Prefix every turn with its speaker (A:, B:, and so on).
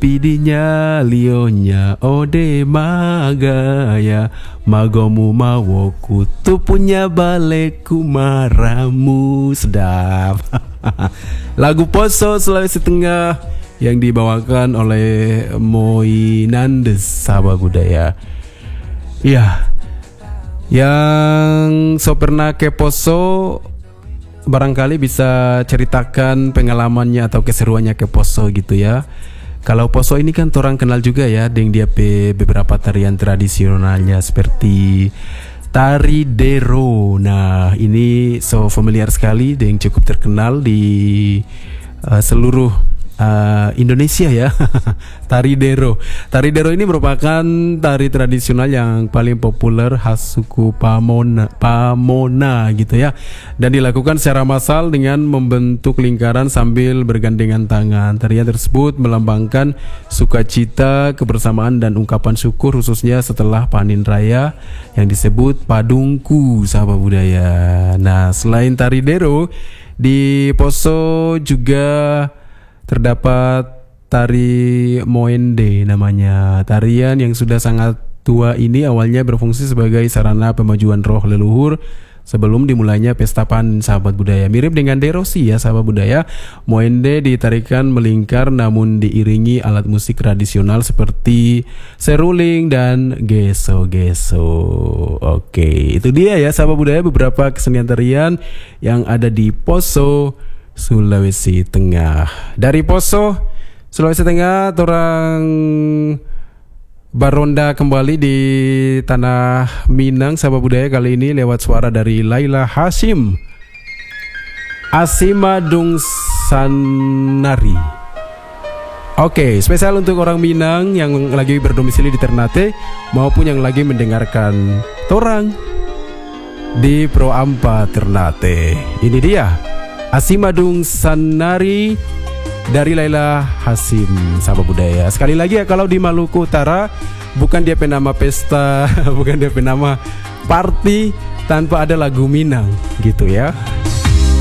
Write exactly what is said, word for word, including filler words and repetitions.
A: pidinya lionya ode magaya magomu mawoku tu punya baleku maramu. Sedap. Lagu Poso Sulawesi Tengah yang dibawakan oleh Moinandes, sahabat budaya. Ya, yang so pernah ke Poso barangkali bisa ceritakan pengalamannya atau keseruannya ke Poso gitu ya. Kalau Poso ini kan orang kenal juga ya dengan dia pe beberapa tarian tradisionalnya seperti tari dero. Nah, ini so familiar sekali dan cukup terkenal di uh, seluruh Uh, Indonesia ya. Tari dero. Tari dero ini merupakan tari tradisional yang paling populer khas suku Pamona, Pamona gitu ya. Dan dilakukan secara massal dengan membentuk lingkaran sambil bergandengan tangan. Tarian tersebut melambangkan sukacita, kebersamaan dan ungkapan syukur khususnya setelah panen raya yang disebut padungku, sahabat budaya. Nah, selain tari dero, di Poso juga terdapat tari Moende namanya. Tarian yang sudah sangat tua ini awalnya berfungsi sebagai sarana pemajuan roh leluhur sebelum dimulainya pesta panen, sahabat budaya. Mirip dengan derosi ya, sahabat budaya. Moende ditarikan melingkar namun diiringi alat musik tradisional seperti seruling dan geso-geso. Oke, itu dia ya, sahabat budaya, beberapa kesenian tarian yang ada di Poso Sulawesi Tengah. Dari Poso Sulawesi Tengah, orang baronda kembali di tanah Minang, sahabat budaya, kali ini lewat suara dari Laila Hasyim, Asimadung Sanari. Oke, spesial untuk orang Minang yang lagi berdomisili di Ternate maupun yang lagi mendengarkan torang di Pro Ampa Ternate. Ini dia Asimadung Sanari dari Laila Hasyim, sahabat budaya. Sekali lagi ya, kalau di Maluku Utara bukan dia penama pesta, bukan dia penama party tanpa ada lagu Minang gitu ya.